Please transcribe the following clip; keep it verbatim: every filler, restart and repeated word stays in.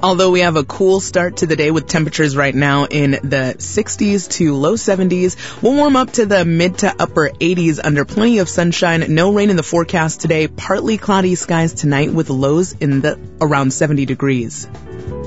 Although we have a cool start to the day with temperatures right now in the sixties to low seventies, we'll warm up to the mid to upper eighties under plenty of sunshine. No rain in the forecast today. Partly cloudy skies tonight with lows in the around seventy degrees.